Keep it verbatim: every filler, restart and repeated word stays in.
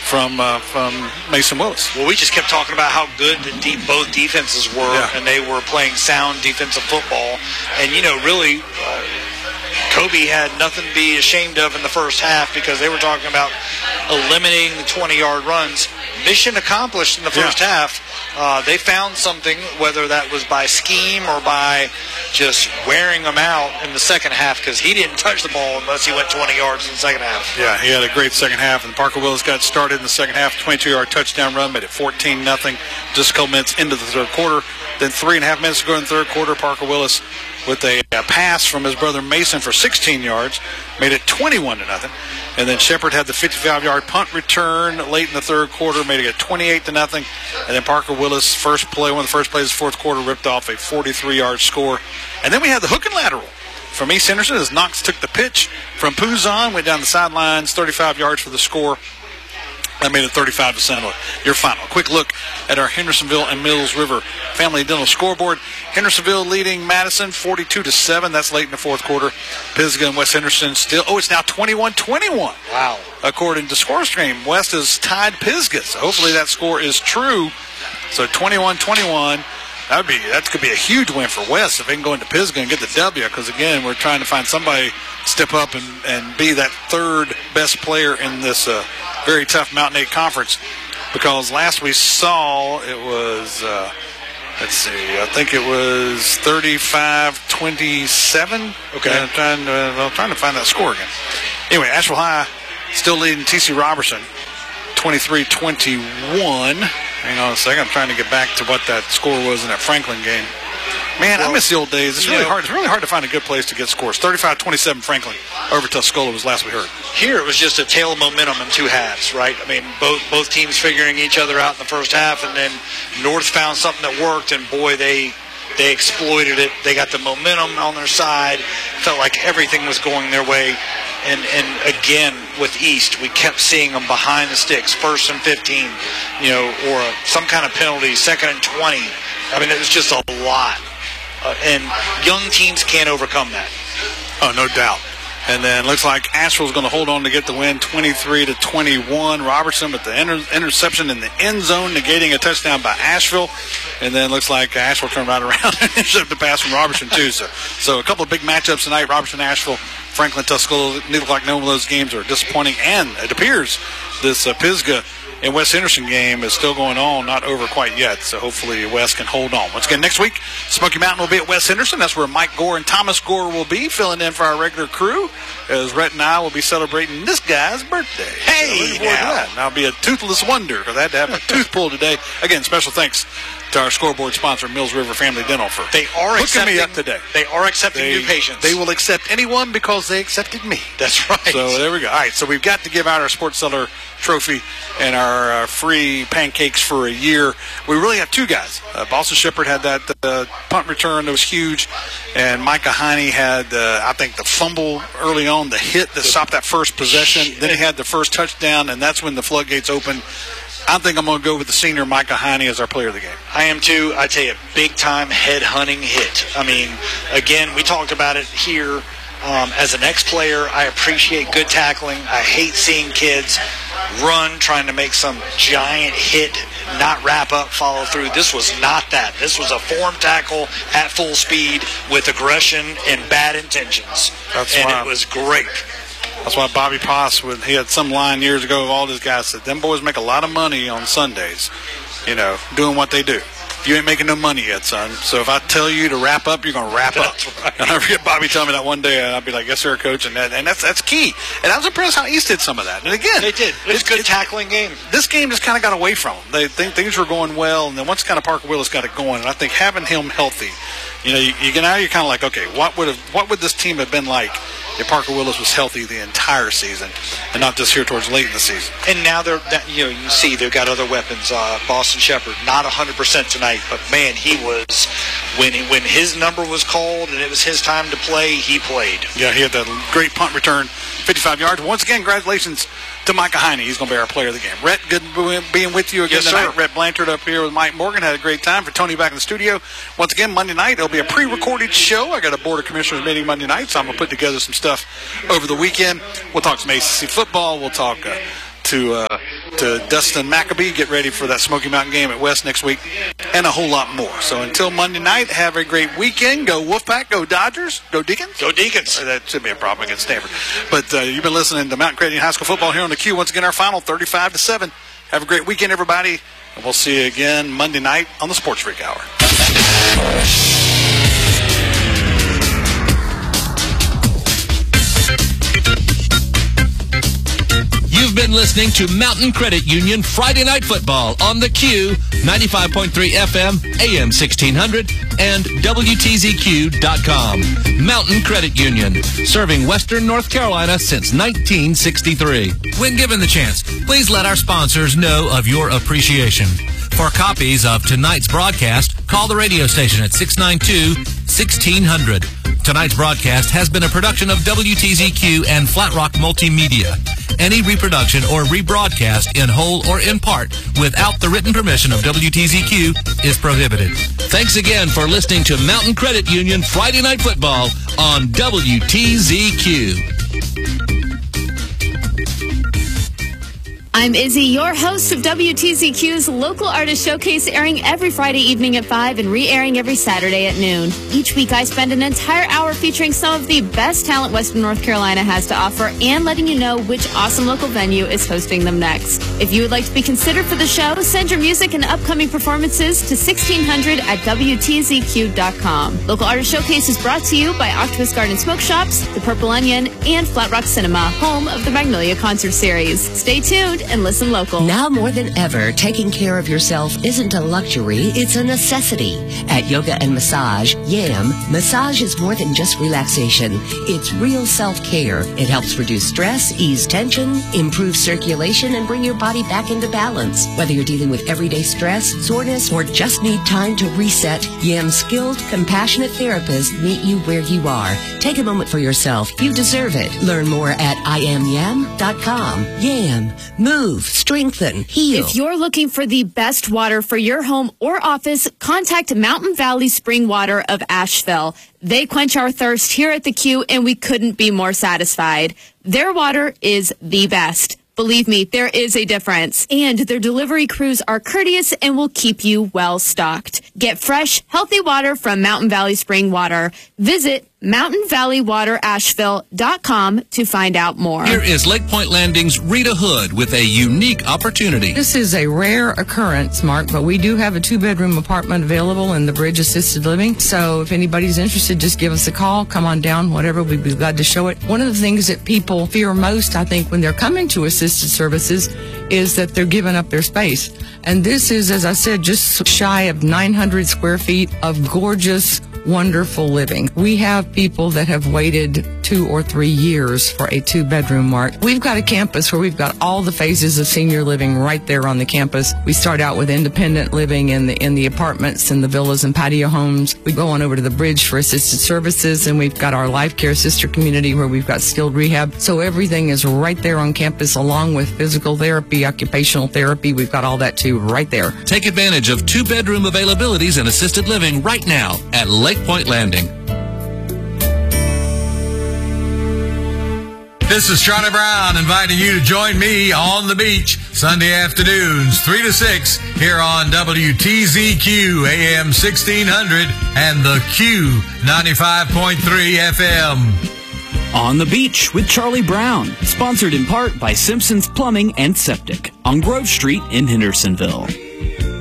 from uh, from Mason Willis. Well, we just kept talking about how good the deep, both defenses were, yeah. and they were playing sound defensive football. And, you know, really, uh, Kobe had nothing to be ashamed of in the first half because they were talking about eliminating the twenty-yard runs. Mission accomplished in the first yeah. half. Uh, they found something, whether that was by scheme or by just wearing them out in the second half, because he didn't touch the ball unless he went twenty yards in the second half. Yeah, he had a great second half, and Parker Willis got started in the second half. twenty-two-yard touchdown run, made it fourteen nothing just a couple minutes into the third quarter. Then three and a half minutes to go in the third quarter, Parker Willis with a, a pass from his brother Mason for sixteen yards, made it twenty-one to nothing. And then Shepard had the fifty-five-yard punt return late in the third quarter, made it twenty-eight to nothing. And then Parker Willis, first play, one of the first plays of the fourth quarter, ripped off a forty-three-yard score. And then we had the hook and lateral from East Henderson as Knox took the pitch from Puzon, went down the sidelines, thirty-five yards for the score. That made it thirty-five to seven. Your final. A quick look at our Hendersonville and Mills River Family Dental scoreboard. Hendersonville leading Madison forty-two to seven. That's late in the fourth quarter. Pisgah and West Henderson still. Oh, it's now twenty-one twenty-one. Wow. According to ScoreStream, West has tied Pisgah. So hopefully that score is true. So twenty-one twenty-one. That would be that could be a huge win for West if they can go into Pisgah and get the W. Because again, we're trying to find somebody step up and, and be that third best player in this uh, very tough Mountain Eight conference. Because last we saw it was uh, let's see, I think it was thirty-five twenty-seven. Okay, I'm trying to I'm trying to find that score again. Anyway, Asheville High still leading T C Robertson twenty-three twenty-one. Hang on a second. I'm trying to get back to what that score was in that Franklin game. Man, well, I miss the old days. It's really know, hard. It's really hard to find a good place to get scores. thirty-five twenty-seven Franklin over Tuscola was last we heard. Here it was just a tale of momentum in two halves, right? I mean, both both teams figuring each other out in the first half, and then North found something that worked, and boy, they they exploited it. They got the momentum on their side. Felt like everything was going their way. And and again, with East, we kept seeing them behind the sticks, first and fifteen, you know, or a, some kind of penalty, second and twenty. I mean, it was just a lot. Uh, and young teams can't overcome that. Oh, no doubt. And then looks like Asheville's going to hold on to get the win, twenty-three to twenty-one. Robertson with the inter- interception in the end zone, negating a touchdown by Asheville. And then looks like Asheville turned right around and intercepted the pass from Robertson too. So, so a couple of big matchups tonight. Robertson, Asheville, Franklin, Tuscola. It looked like none of those games are disappointing. And it appears this uh, Pisgah and West Henderson game is still going on, not over quite yet. So hopefully West can hold on. Once again, next week, Smoky Mountain will be at West Henderson. That's where Mike Gore and Thomas Gore will be filling in for our regular crew, as Rhett and I will be celebrating this guy's birthday. Hey, so now. That. And I'll be a toothless wonder because I had to have a tooth pulled today. Again, special thanks to our scoreboard sponsor, Mills River Family Dental, for they are hooking accepting me up today. They are accepting they, new patients. They will accept anyone because they accepted me. That's right. So there we go. All right, so we've got to give out our Sports Seller trophy and our uh, free pancakes for a year. We really have two guys. Uh, Boston Shepard had that uh, punt return that was huge, and Micah Heine had, uh, I think, the fumble early on, the hit that stopped that first possession. Then he had the first touchdown, and that's when the floodgates opened. I think I'm going to go with the senior Micah Heine as our player of the game. I am too. I tell you, big-time head-hunting hit. I mean, again, we talked about it here. Um, as an ex-player, I appreciate good tackling. I hate seeing kids run trying to make some giant hit, not wrap up, follow through. This was not that. This was a form tackle at full speed with aggression and bad intentions. That's and why, it was great. That's why Bobby Poss, when he had some line years ago of all these guys, said, them boys make a lot of money on Sundays, you know, doing what they do. You ain't making no money yet, son. So if I tell you to wrap up, you're going to wrap that's up. Right. And I forget Bobby telling me that one day, and I'll be like, yes, sir, coach. And, that, and that's that's key. And I was impressed how East did some of that. And again, they did. It was a good it, tackling game. This game just kind of got away from them. They think things were going well, and then once kind of Parker Willis got it going, and I think having him healthy, you know, you, you now you're kind of like, okay, what would have what would this team have been like if Parker Willis was healthy the entire season and not just here towards late in the season? And now they're, you know, you see they've got other weapons. Uh, Boston Shepard, not one hundred percent tonight, but man, he was, when he, when his number was called and it was his time to play, he played. Yeah, he had that great punt return, fifty-five yards. Once again, congratulations to Micah Heine. He's going to be our player of the game. Rhett, good being with you again yes, tonight. Sir. Rhett Blanchard up here with Mike Morgan. Had a great time. For Tony back in the studio. Once again, Monday night, it'll be a pre-recorded show. I got a Board of Commissioners meeting Monday night, so I'm going to put together some stuff over the weekend. We'll talk some A C C football. We'll talk uh, to uh, to Dustin Maccabee. Get ready for that Smoky Mountain game at West next week, and a whole lot more. So until Monday night, have a great weekend. Go Wolfpack, go Dodgers, go Deacons. Go Deacons. Or that should be a problem against Stanford. But uh, you've been listening to Mountain Credit Union High School football here on the Q. Once again, our final thirty-five to seven. Have a great weekend, everybody, and we'll see you again Monday night on the Sports Freak Hour. You've been listening to Mountain Credit Union Friday Night Football on the Q, ninety-five point three F M, A M sixteen hundred, and W T Z Q dot com. Mountain Credit Union, serving Western North Carolina since nineteen sixty-three. When given the chance, please let our sponsors know of your appreciation. For copies of tonight's broadcast, call the radio station at six nine two, one six zero zero. Tonight's broadcast has been a production of W T Z Q and Flat Rock Multimedia. Any reproduction or rebroadcast in whole or in part without the written permission of W T Z Q is prohibited. Thanks again for listening to Mountain Credit Union Friday Night Football on W T Z Q. I'm Izzy, your host of W T Z Q's Local Artist Showcase, airing every Friday evening at five and re-airing every Saturday at noon. Each week I spend an entire hour featuring some of the best talent Western North Carolina has to offer and letting you know which awesome local venue is hosting them next. If you would like to be considered for the show, send your music and upcoming performances to sixteen hundred at W T Z Q dot com. Local Artist Showcase is brought to you by Octopus Garden Smoke Shops, The Purple Onion, and Flat Rock Cinema, home of the Magnolia Concert Series. Stay tuned and listen local. Now more than ever, taking care of yourself isn't a luxury, it's a necessity. At Yoga and Massage, YAM, massage is more than just relaxation. It's real self-care. It helps reduce stress, ease tension, improve circulation, and bring your body back into balance. Whether you're dealing with everyday stress, soreness, or just need time to reset, YAM's skilled, compassionate therapists meet you where you are. Take a moment for yourself. You deserve it. Learn more at I am yam dot com. YAM. Move, strengthen, heal. If you're looking for the best water for your home or office, contact Mountain Valley Spring Water of Asheville. They quench our thirst here at the Q, and we couldn't be more satisfied. Their water is the best. Believe me, there is a difference. And their delivery crews are courteous and will keep you well stocked. Get fresh, healthy water from Mountain Valley Spring Water. Visit mountain valley water asheville dot com to find out more. Here is Lake Point Landing's Rita Hood with a unique opportunity. This is a rare occurrence, Mark, but we do have a two-bedroom apartment available in the Bridge Assisted Living. So if anybody's interested, just give us a call. Come on down, whatever. We'd be glad to show it. One of the things that people fear most, I think, when they're coming to assisted services is that they're giving up their space. And this is, as I said, just shy of nine hundred square feet of gorgeous, wonderful living. We have people that have waited two or three years for a two-bedroom, Mark. We've got a campus where we've got all the phases of senior living right there on the campus. We start out with independent living in the in the apartments and the villas and patio homes. We go on over to the Bridge for assisted services, and we've got our Life Care sister community where we've got skilled rehab. So everything is right there on campus, along with physical therapy, occupational therapy. We've got all that too right there. Take advantage of two-bedroom availabilities and assisted living right now at Lake Point Landing. This is Charlie Brown inviting you to join me on the beach Sunday afternoons, three to six, here on W T Z Q, A M sixteen hundred, and the Q, ninety-five point three F M. On the Beach with Charlie Brown, sponsored in part by Simpson's Plumbing and Septic on Grove Street in Hendersonville.